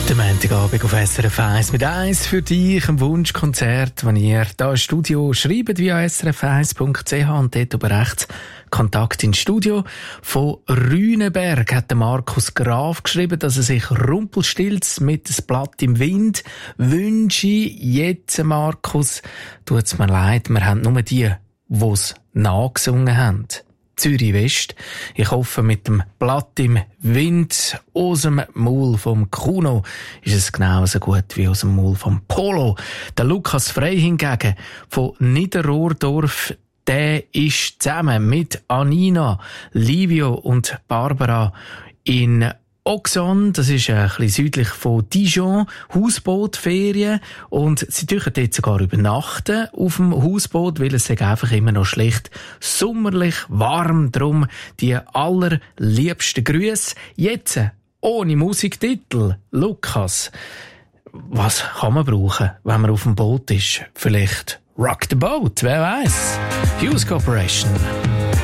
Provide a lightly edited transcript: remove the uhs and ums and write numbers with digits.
Der Montagabend auf SRF 1 mit 1 für dich, ein Wunschkonzert, wenn ihr da im Studio schreibt via srf1.ch und dort oben rechts Kontakt ins Studio. Von Rüneberg hat der Markus Graf geschrieben, dass er sich rumpelstilz mit das Blatt im Wind wünsche. Jetzt, Markus, tut's mir leid, wir haben nur die es nachgesungen haben. Zürich West. Ich hoffe, mit dem Blatt im Wind aus dem Maul vom Kuno ist es genauso gut wie aus dem Maul vom Polo. Der Lukas Frey hingegen von Niederrohrdorf, der ist zusammen mit Anina, Livio und Barbara in Auxonne, das ist ein bisschen südlich von Dijon, Hausbootferien, und sie dürfen dort sogar übernachten auf dem Hausboot, weil es einfach immer noch schlicht sommerlich warm. Drum die allerliebsten Grüße. Jetzt ohne Musiktitel. Lukas, was kann man brauchen, wenn man auf dem Boot ist? Vielleicht Rock the Boat, wer weiß? Hughes Corporation.